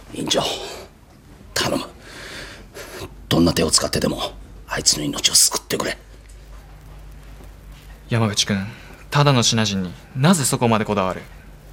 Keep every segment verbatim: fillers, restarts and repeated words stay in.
院長、頼む。どんな手を使ってでもあいつの命を救ってくれ。 山口君、ただの品人になぜそこまでこだわる？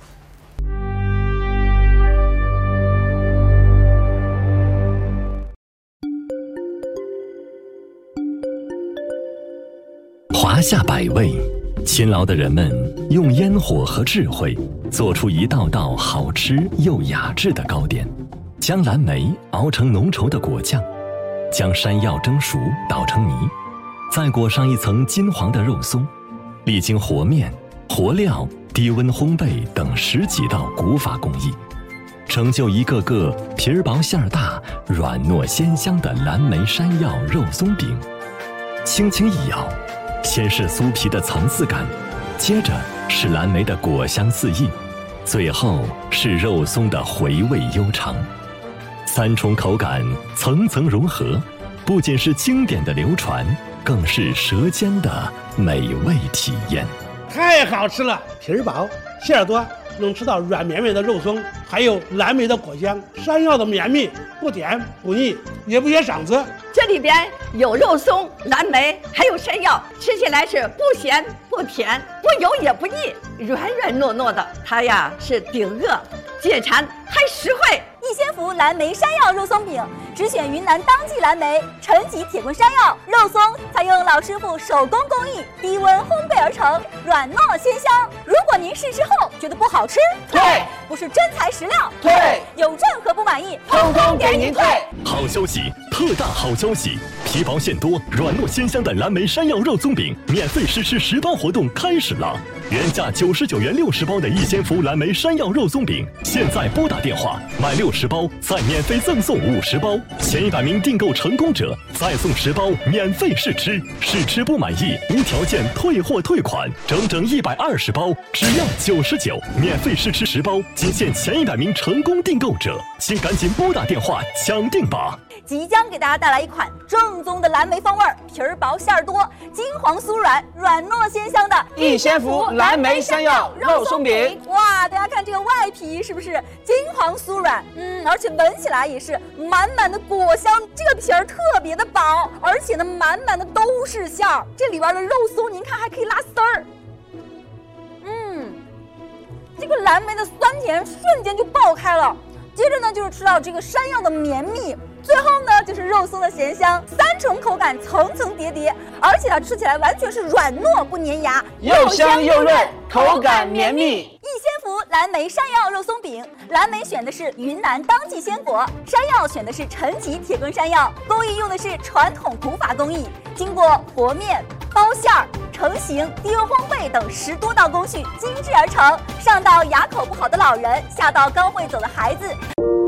华夏百味，勤劳的人们用烟火和智慧做出一道道好吃又雅致的糕点，将蓝莓熬成浓稠的果酱，将山药蒸熟捣成泥，再裹上一层金黄的肉松，历经和面、和料、低温烘焙等十几道古法工艺，成就一个个皮儿薄馅儿大、软糯鲜香的蓝莓山药肉松饼。轻轻一咬，先是酥皮的层次感，接着是蓝莓的果香四溢，最后是肉松的回味悠长。三重口感层层融合，不仅是经典的流传，更是舌尖的美味体验。 太好吃了，皮儿薄，馅儿多，能吃到软绵绵的肉松，还有蓝莓的果香，山药的绵密，不甜不腻，也不噎嗓子。 这里边有肉松、蓝莓，还有山药，吃起来是不咸不甜，不油也不腻，软软糯糯的。它呀是顶饿、解馋，还实惠。 逸仙福蓝莓山药肉松饼，只选云南当季蓝莓、陈吉铁棍山药肉松，采用老师傅手工工艺，低温烘焙而成，软糯鲜香。如果您试吃后觉得不好吃， 退； 不是真材实料， 退； 有任何不满意， 通通给您退。 好消息，特大好消息！皮薄馅多、软糯鲜香的蓝莓山药肉松饼免费试吃十包活动开始了。原价九十九元六十包的逸仙福蓝莓山药肉松饼，现在拨打电话买六十包，再免费赠送五十包，前一百名订购成功者再送十包免费试吃，试吃不满意无条件退货退款，整整一百二十包只要九十九，免费试吃十包，仅限前一百名成功订购者，请赶紧拨打电话抢定吧！ 即将给大家带来一款正宗的蓝莓风味，皮儿薄馅儿多，金黄酥软，软糯鲜香的逸仙福蓝莓山药肉松饼。 哇，大家看这个外皮是不是金黄酥软？嗯，而且闻起来也是满满的果香。这个皮儿特别的薄，而且呢满满的都是馅儿。这里边的肉松您看还可以拉丝儿。嗯，这个蓝莓的酸甜瞬间就爆开了。接着呢就是吃到这个山药的绵密，最后呢就是肉松的咸香，三重口感层层叠叠，而且它吃起来完全是软糯不粘牙， 又香又润，口感绵密。 逸仙福蓝莓山药肉松饼，蓝莓选的是云南当季鲜果，山药选的是陈吉铁棍山药，工艺用的是传统古法工艺，经过和面、包馅儿、成型、低温烘焙等十多道工序精制而成，上到牙口不好的老人，下到刚会走的孩子，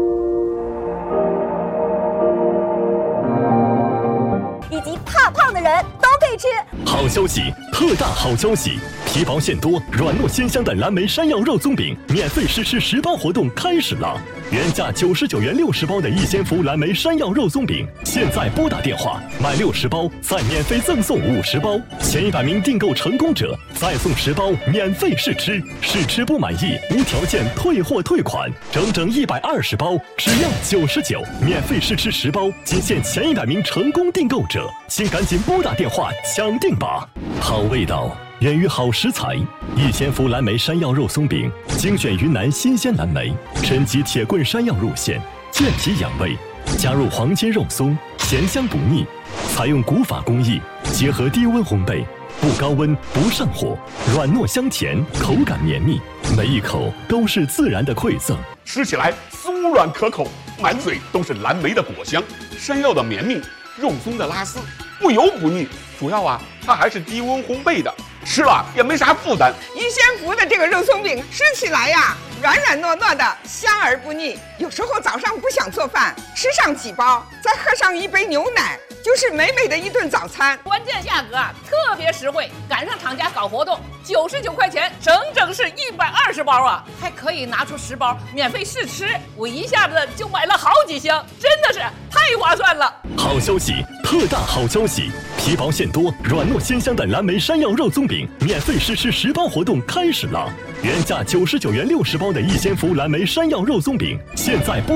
以及怕胖的人都可以吃。 好消息，特大好消息！皮薄馅多、软糯鲜香的蓝莓山药肉松饼免费试吃十包活动开始了。原价九十九元六十包的逸仙福蓝莓山药肉松饼，现在拨打电话买六十包，再免费赠送五十包，前一百名订购成功者再送十包免费试吃，试吃不满意无条件退货退款，整整一百二十包只要九十九，免费试吃十包，仅限前一百名成功订购者，请赶紧拨打电话抢定吧！好味道源于好食材，逸仙福蓝莓山药肉松饼精选云南新鲜蓝莓、陈吉铁棍山药入馅，健脾养胃，加入黄金肉松，咸香不腻，采用古法工艺，结合低温烘焙，不高温不上火，软糯香甜，口感绵密，每一口都是自然的馈赠， 吃起来酥软可口，满嘴都是蓝莓的果香，山药的绵密，肉松的拉丝，不油不腻，主要啊它还是低温烘焙的，吃了也没啥负担。 逸仙福的这个肉松饼吃起来呀，软软糯糯的，香而不腻。有时候早上不想做饭，吃上几包，再喝上一杯牛奶，就是美美的一顿早餐。 关键价格啊特别实惠，赶上厂家搞活动，九十九块钱，整整是一百二十包啊，还可以拿出十包免费试吃。我一下子就买了好几箱，真的是太划算了。 好消息，特大好消息！皮薄馅多、软糯鲜香的蓝莓山药肉松饼免费试吃十包活动开始了。原价九十九元六十包的逸仙福蓝莓山药肉松饼，现在拨